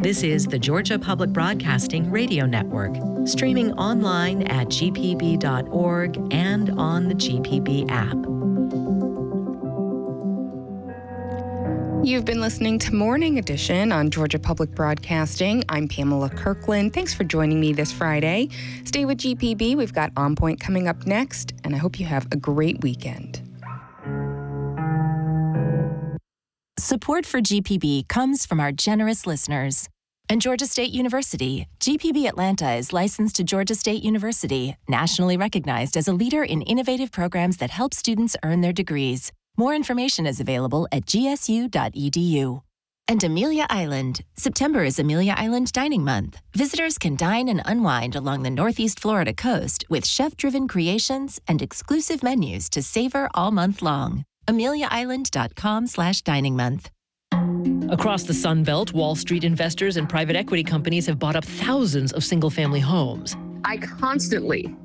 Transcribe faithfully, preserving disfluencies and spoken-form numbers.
This is the Georgia Public Broadcasting Radio Network, streaming online at g p b dot org and on the G P B app. You've been listening to Morning Edition on Georgia Public Broadcasting. I'm Pamela Kirkland. Thanks for joining me this Friday. Stay with G P B. We've got On Point coming up next, and I hope you have a great weekend. Support for G P B comes from our generous listeners. And Georgia State University, G P B Atlanta is licensed to Georgia State University, nationally recognized as a leader in innovative programs that help students earn their degrees. More information is available at g s u dot e d u. And Amelia Island. September is Amelia Island Dining Month. Visitors can dine and unwind along the Northeast Florida coast with chef-driven creations and exclusive menus to savor all month long. amelia island dot com slash dining month. Across the Sun Belt, Wall Street investors and private equity companies have bought up thousands of single-family homes. I constantly